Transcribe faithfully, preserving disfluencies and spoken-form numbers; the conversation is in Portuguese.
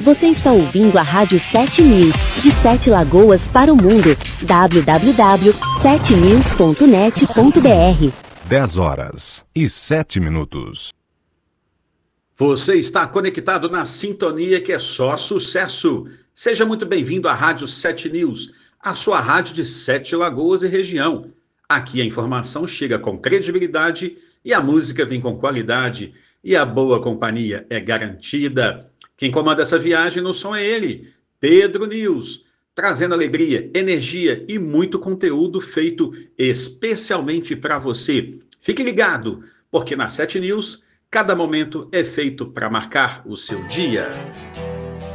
Você está ouvindo a Rádio sete News, de Sete Lagoas para o mundo. w w w ponto sete news ponto net ponto b r. dez horas e sete minutos. Você está conectado na sintonia que é só sucesso. Seja muito bem-vindo à Rádio sete News, a sua rádio de Sete Lagoas e região. Aqui a informação chega com credibilidade e a música vem com qualidade e a boa companhia é garantida. Quem comanda essa viagem no som é ele, Pedro News, trazendo alegria, energia e muito conteúdo feito especialmente para você. Fique ligado, porque na sete News, cada momento é feito para marcar o seu dia.